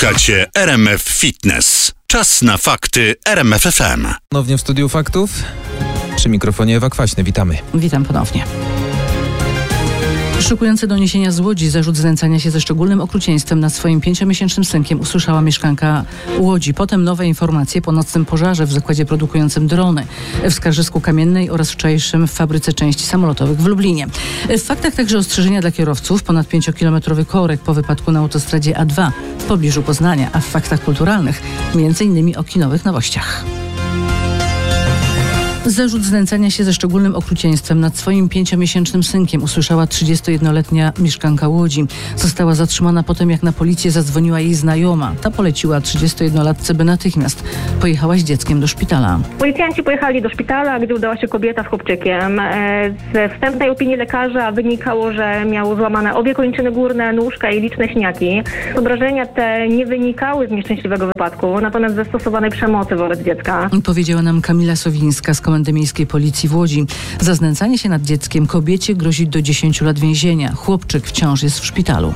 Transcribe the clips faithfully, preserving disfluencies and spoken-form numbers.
Słuchacie R M F Fitness. Czas na fakty R M F F M. Ponownie w studiu faktów. Przy mikrofonie Ewa Kwaśny. Witamy. Witam ponownie. Szykujący doniesienia z Łodzi zarzut znęcania się ze szczególnym okrucieństwem nad swoim pięciomiesięcznym synkiem usłyszała mieszkanka Łodzi. Potem nowe informacje po nocnym pożarze w zakładzie produkującym drony w Skarżysku Kamiennej oraz wczorajszym w fabryce części samolotowych w Lublinie. W faktach także ostrzeżenia dla kierowców. Ponad pięciokilometrowy korek po wypadku na autostradzie A dwa w pobliżu Poznania, a w faktach kulturalnych między innymi o kinowych nowościach. Zarzut znęcania się ze szczególnym okrucieństwem nad swoim pięciomiesięcznym synkiem usłyszała trzydziestojednoletnia mieszkanka Łodzi. Została zatrzymana po tym, jak na policję zadzwoniła jej znajoma. Ta poleciła trzydziestojednolatce, by natychmiast pojechała z dzieckiem do szpitala. Policjanci pojechali do szpitala, gdzie udała się kobieta z chłopczykiem. Ze wstępnej opinii lekarza wynikało, że miał złamane obie kończyny górne, nóżka i liczne siniaki. Obrażenia te nie wynikały z nieszczęśliwego wypadku, natomiast zastosowanej przemocy wobec dziecka. Powiedziała nam Kamila Sowińska z Komendy Miejskiej Policji w Łodzi. Za znęcanie się nad dzieckiem kobiecie grozi do dziesięciu lat więzienia. Chłopczyk wciąż jest w szpitalu.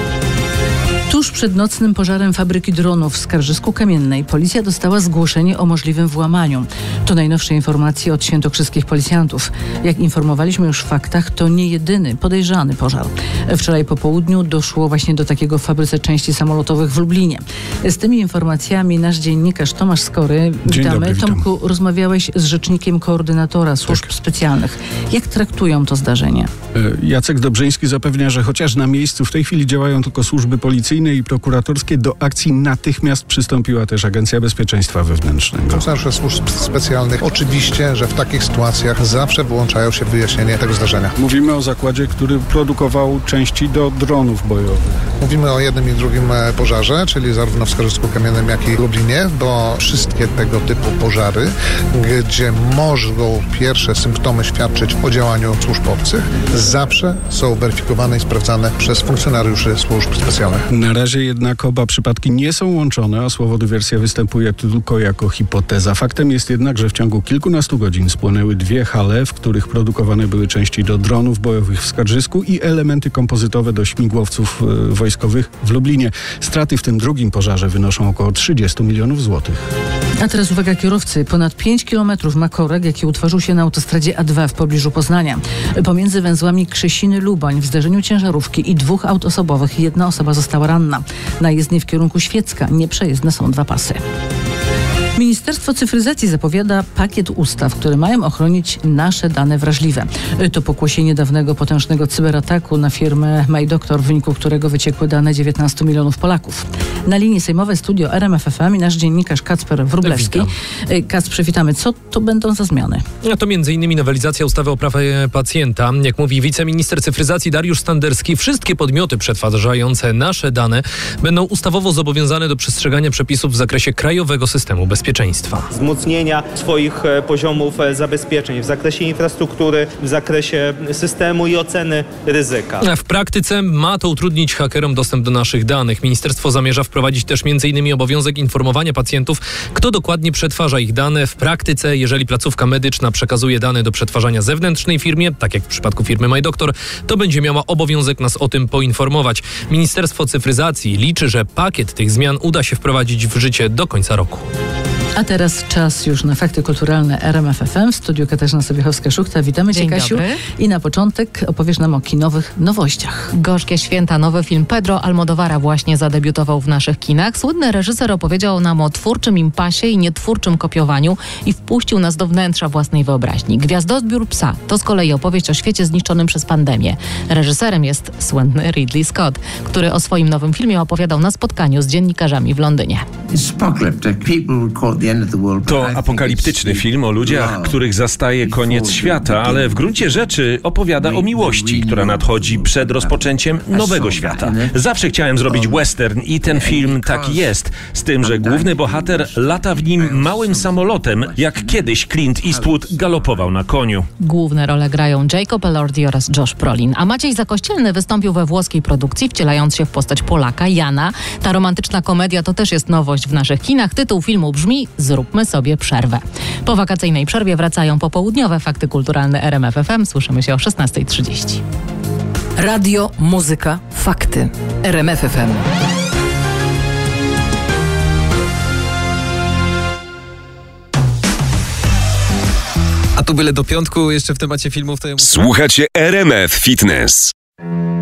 Tuż przed nocnym pożarem fabryki dronów w Skarżysku Kamiennej policja dostała zgłoszenie o możliwym włamaniu. To najnowsze informacje od świętokrzyskich policjantów. Jak informowaliśmy już w faktach, to nie jedyny podejrzany pożar. Wczoraj po południu doszło właśnie do takiego w fabryce części samolotowych w Lublinie. Z tymi informacjami nasz dziennikarz Tomasz Skory. Dzień Witamy. dobry, witam. Tomku, rozmawiałeś z rzecznikiem koordynatora służb tak. specjalnych. Jak traktują to zdarzenie? Jacek Dobrzyński zapewnia, że chociaż na miejscu w tej chwili działają tylko służby policyjne i prokuratorskie, do akcji natychmiast przystąpiła też Agencja Bezpieczeństwa Wewnętrznego. Funkcjonariusze służb specjalnych oczywiście, że w takich sytuacjach zawsze wyłączają się w wyjaśnienie tego zdarzenia. Mówimy o zakładzie, który produkował części do dronów bojowych. Mówimy o jednym i drugim pożarze, czyli zarówno w Skarżysku Kamiennym, jak i w Lublinie, bo wszystkie tego typu pożary, gdzie mogą pierwsze symptomy świadczyć o działaniu służb obcych, zawsze są weryfikowane i sprawdzane przez funkcjonariuszy służb specjalnych. Na razie jednak oba przypadki nie są łączone, a słowo dywersja występuje tylko jako hipoteza. Faktem jest jednak, że w ciągu kilkunastu godzin spłonęły dwie hale, w których produkowane były części do dronów bojowych w Skarżysku i elementy kompozytowe do śmigłowców e, wojskowych w Lublinie. Straty w tym drugim pożarze wynoszą około trzydzieści milionów złotych. A teraz uwaga kierowcy. Ponad pięć kilometrów ma korek, jaki utworzył się na autostradzie A dwa w pobliżu Poznania. Pomiędzy węzłami Krzesiny-Lubań w zderzeniu ciężarówki i dwóch aut osobowych jedna osoba została ranna. Na jezdni w kierunku Świecka nieprzejezdne są dwa pasy. Ministerstwo Cyfryzacji zapowiada pakiet ustaw, które mają ochronić nasze dane wrażliwe. To pokłosie niedawnego potężnego cyberataku na firmę MyDoctor, w wyniku którego wyciekły dane dziewiętnastu milionów Polaków. Na linii sejmowe studio R M F F M i nasz dziennikarz Kacper Wróblewski. Kacprze, witamy. Co to będą za zmiany? A to między innymi nowelizacja ustawy o prawie pacjenta. Jak mówi wiceminister cyfryzacji Dariusz Standerski, wszystkie podmioty przetwarzające nasze dane będą ustawowo zobowiązane do przestrzegania przepisów w zakresie krajowego systemu bezpieczeństwa. Wzmocnienia swoich poziomów zabezpieczeń w zakresie infrastruktury, w zakresie systemu i oceny ryzyka. W praktyce ma to utrudnić hakerom dostęp do naszych danych. Ministerstwo zamierza wprowadzić też m.in. obowiązek informowania pacjentów, kto dokładnie przetwarza ich dane. W praktyce, jeżeli placówka medyczna przekazuje dane do przetwarzania zewnętrznej firmie, tak jak w przypadku firmy MyDoctor, to będzie miała obowiązek nas o tym poinformować. Ministerstwo Cyfryzacji liczy, że pakiet tych zmian uda się wprowadzić w życie do końca roku. A teraz czas już na fakty kulturalne R M F F M. W studiu Katarzyna Sobiechowska-Szuchta. Witamy Cię, Dzień Kasiu. dobry. I na początek opowiesz nam o kinowych nowościach. Gorzkie święta. Nowy film Pedro Almodóvara właśnie zadebiutował w naszych kinach. Słynny reżyser opowiedział nam o twórczym impasie i nietwórczym kopiowaniu i wpuścił nas do wnętrza własnej wyobraźni. Gwiazdozbiór psa to z kolei opowieść o świecie zniszczonym przez pandemię. Reżyserem jest słynny Ridley Scott, który o swoim nowym filmie opowiadał na spotkaniu z dziennikarzami w Londynie. To apokaliptyczny film o ludziach, których zastaje koniec świata, ale w gruncie rzeczy opowiada o miłości, która nadchodzi przed rozpoczęciem nowego świata. Zawsze chciałem zrobić western i ten film taki jest, z tym, że główny bohater lata w nim małym samolotem, jak kiedyś Clint Eastwood galopował na koniu. Główne role grają Jacob Elordi oraz Josh Brolin, a Maciej Zakościelny wystąpił we włoskiej produkcji, wcielając się w postać Polaka, Jana. Ta romantyczna komedia to też jest nowość w naszych kinach. Tytuł filmu brzmi Zróbmy sobie przerwę. Po wakacyjnej przerwie wracają popołudniowe fakty kulturalne R M F F M. Słyszymy się o szesnasta trzydzieści. Radio, muzyka, fakty. R M F F M. A tu byle do piątku jeszcze w temacie filmów. To ja muszę... Słuchacie R M F Fitness.